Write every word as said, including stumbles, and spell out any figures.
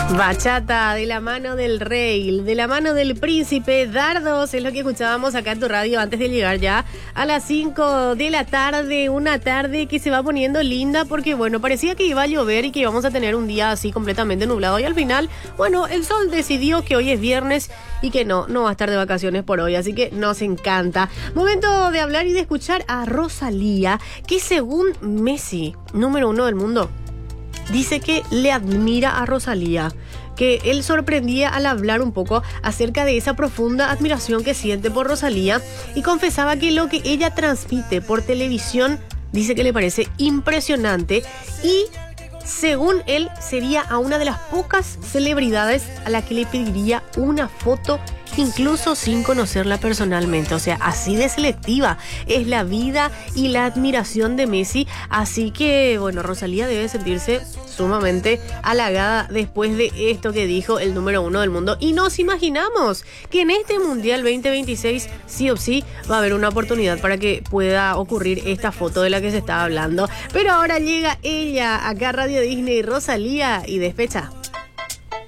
Bachata de la mano del rey, de la mano del príncipe Dardos, es lo que escuchábamos acá en tu radio antes de llegar ya a las cinco de la tarde, una tarde que se va poniendo linda porque bueno, parecía que iba a llover y que íbamos a tener un día así completamente nublado y al final, bueno, el sol decidió que hoy es viernes y que no, no va a estar de vacaciones por hoy, así que nos encanta. Momento de hablar y de escuchar a Rosalía, que según Messi, número uno del mundo, dice que le admira a Rosalía, que él sorprendía al hablar un poco acerca de esa profunda admiración que siente por Rosalía y confesaba que lo que ella transmite por televisión dice que le parece impresionante y según él sería a una de las pocas celebridades a la que le pediría una foto incluso sin conocerla personalmente. O sea, así de selectiva es la vida y la admiración de Messi. Así que, bueno, Rosalía debe sentirse sumamente halagada después de esto que dijo el número uno del mundo. Y nos imaginamos que en este Mundial veinte veintiséis sí o sí va a haber una oportunidad para que pueda ocurrir esta foto de la que se estaba hablando. Pero ahora llega ella acá a Radio Disney, Rosalía, y despecha.